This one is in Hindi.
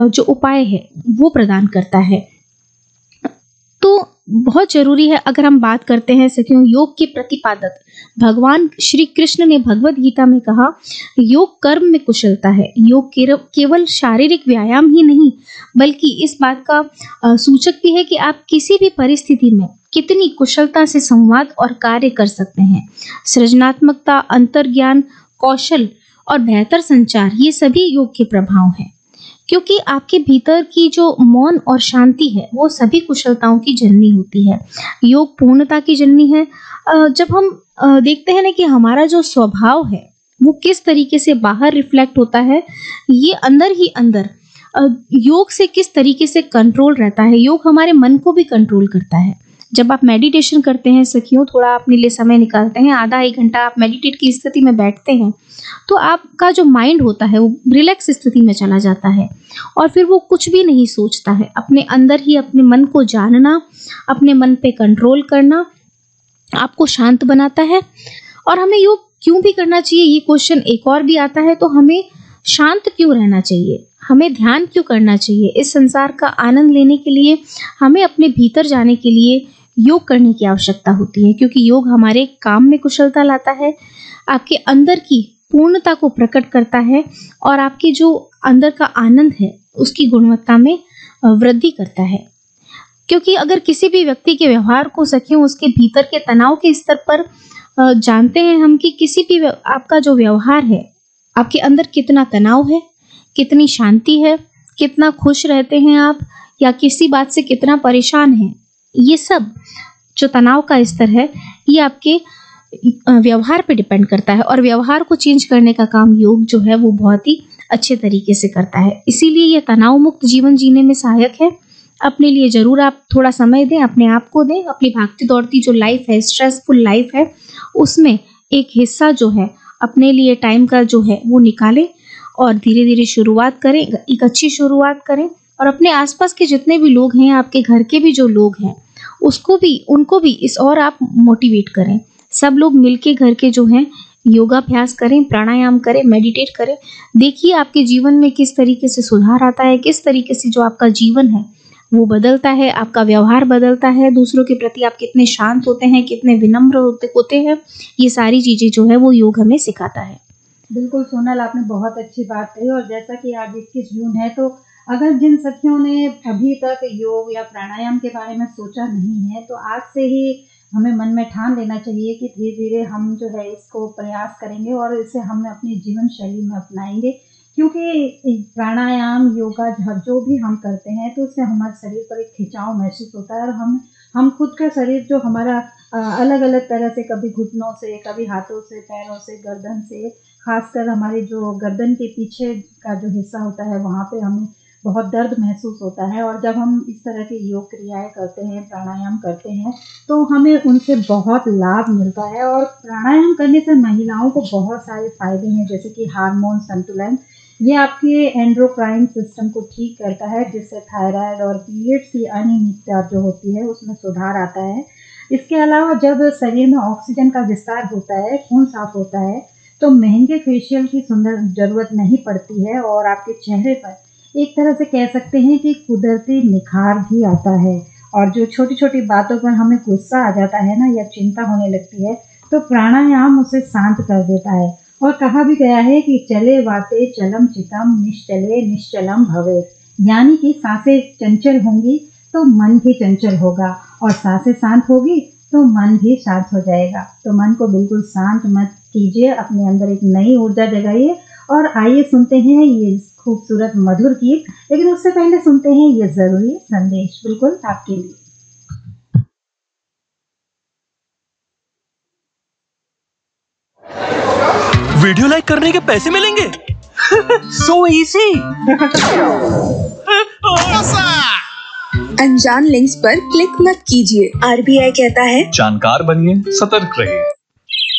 जो उपाय है वो प्रदान करता है। तो बहुत जरूरी है, अगर हम बात करते हैं सखियों योग के प्रतिपादक भगवान श्री कृष्ण ने भगवत गीता में कहा, योग कर्म में कुशलता है। योग केवल शारीरिक व्यायाम ही नहीं बल्कि इस बात का सूचक भी है कि आप किसी भी परिस्थिति में कितनी कुशलता से संवाद और कार्य कर सकते हैं। सृजनात्मकता, अंतर्ज्ञान, कौशल और बेहतर संचार, ये सभी योग के प्रभाव हैं, क्योंकि आपके भीतर की जो मौन और शांति है वो सभी कुशलताओं की जननी होती है। योग पूर्णता की जननी है। जब हम देखते हैं ना कि हमारा जो स्वभाव है वो किस तरीके से बाहर रिफ्लेक्ट होता है, ये अंदर ही अंदर योग से किस तरीके से कंट्रोल रहता है। योग हमारे मन को भी कंट्रोल करता है। जब आप मेडिटेशन करते हैं सखियों, थोड़ा अपने लिए समय निकालते हैं, आधा एक घंटा आप मेडिटेट की स्थिति में बैठते हैं, तो आपका जो माइंड होता है वो रिलैक्स स्थिति में चला जाता है और फिर वो कुछ भी नहीं सोचता है। अपने अंदर ही अपने मन को जानना, अपने मन पे कंट्रोल करना आपको शांत बनाता है। और हमें योग क्यों भी करना चाहिए, ये क्वेश्चन एक और भी आता है। तो हमें शांत क्यों रहना चाहिए, हमें ध्यान क्यों करना चाहिए? इस संसार का आनंद लेने के लिए हमें अपने भीतर जाने के लिए योग करने की आवश्यकता होती है, क्योंकि योग हमारे काम में कुशलता लाता है, आपके अंदर की पूर्णता को प्रकट करता है और आपके जो अंदर का आनंद है उसकी गुणवत्ता में वृद्धि करता है। क्योंकि अगर किसी भी व्यक्ति के व्यवहार को सखियों उसके भीतर के तनाव के स्तर पर जानते हैं हम कि किसी भी आपका जो व्यवहार है, आपके अंदर कितना तनाव है, कितनी शांति है, कितना खुश रहते हैं आप, या किसी बात से कितना परेशान है, ये सब जो तनाव का स्तर है ये आपके व्यवहार पे डिपेंड करता है। और व्यवहार को चेंज करने का काम योग जो है वो बहुत ही अच्छे तरीके से करता है। इसीलिए ये तनाव मुक्त जीवन जीने में सहायक है। अपने लिए जरूर आप थोड़ा समय दें, अपने आप को दें। अपनी भागती दौड़ती जो लाइफ है, स्ट्रेसफुल लाइफ है, उसमें एक हिस्सा जो है अपने लिए टाइम का जो है वो निकालें और धीरे धीरे शुरुआत करें, एक अच्छी शुरुआत करें। और अपने आसपास के जितने भी लोग हैं, आपके घर के भी जो लोग हैं, उनको भी इस और आप मोटिवेट करें। सब लोग मिलके घर के जो हैं योगाभ्यास करें, प्राणायाम करें, मेडिटेट करें। देखिए आपके जीवन में किस तरीके से सुधार आता है, किस तरीके से जो आपका जीवन है वो बदलता है, आपका व्यवहार बदलता है, दूसरों के प्रति आप कितने शांत होते हैं, कितने विनम्र होते हैं। ये सारी चीजें जो है वो योग हमें सिखाता है। बिल्कुल सोनल, आपने बहुत अच्छी बात कही। और जैसा कि आज 21 जून है, तो अगर जिन सखियों ने अभी तक योग या प्राणायाम के बारे में सोचा नहीं है, तो आज से ही हमें मन में ठान लेना चाहिए कि धीरे धीरे हम जो है इसको प्रयास करेंगे और इसे हम अपनी जीवन शैली में अपनाएंगे। क्योंकि प्राणायाम, योगा जो भी हम करते हैं तो उससे हमारे शरीर पर एक खिंचाव महसूस होता है और हम खुद का शरीर जो हमारा अलग अलग तरह से, कभी घुटनों से, कभी हाथों से, पैरों से, गर्दन से, खासकर हमारी जो गर्दन के पीछे का जो हिस्सा होता है वहाँ पे हमें बहुत दर्द महसूस होता है। और जब हम इस तरह की योग क्रियाएं करते हैं, प्राणायाम करते हैं, तो हमें उनसे बहुत लाभ मिलता है। और प्राणायाम करने से महिलाओं को बहुत सारे फायदे हैं, जैसे कि हार्मोन संतुलन, ये आपके एंडोक्राइन सिस्टम को ठीक करता है, जिससे थायराइड और पीरियड्स की अनियमितता जो होती है उसमें सुधार आता है। इसके अलावा जब शरीर में ऑक्सीजन का विस्तार होता है, खून साफ होता है, तो महंगे फेशियल की सुंदर जरूरत नहीं पड़ती है और आपके चेहरे पर एक तरह से कह सकते हैं कि कुदरती निखार भी आता है। और जो छोटी छोटी बातों पर हमें गुस्सा आ जाता है ना, या चिंता होने लगती है, तो प्राणायाम उसे शांत कर देता है। और कहा भी गया है कि चले वाते चलम चितम, निश्चले निश्चलम भवे, यानी कि सांसें चंचल होंगी तो मन भी चंचल होगा, और सांसें शांत होगी तो मन भी शांत हो जाएगा। तो मन को बिल्कुल शांत मत कीजिए, अपने अंदर एक नई ऊर्जा जगाइए। और आइए सुनते हैं ये खूबसूरत मधुर गीत, लेकिन उससे पहले सुनते हैं ये जरूरी संदेश, बिल्कुल आपके लिए। वीडियो लाइक करने के पैसे मिलेंगे? So easy. अनजान लिंक्स पर क्लिक मत कीजिए। RBI कहता है जानकार बनिए, सतर्क रहिए।